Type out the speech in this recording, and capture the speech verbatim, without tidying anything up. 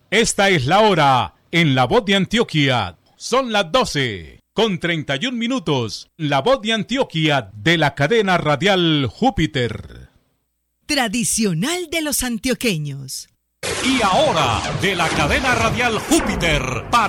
Esta es la hora en La Voz de Antioquia. Son las doce con treinta y un minutos. La Voz de Antioquia de la cadena radial Júpiter. Tradicional de los antioqueños. Y ahora de la cadena radial Júpiter para